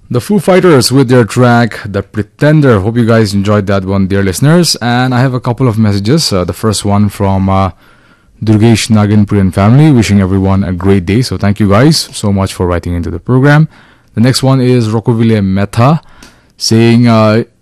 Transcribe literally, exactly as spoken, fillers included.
The Foo Fighters with their track The Pretender. Hope you guys enjoyed that one, dear listeners. And I have a couple of messages. Uh, the first one from uh, Durgesh Naginpriyan family, wishing everyone a great day. So thank you guys so much for writing into the program. The next one is Rokovile Mehta saying, uh,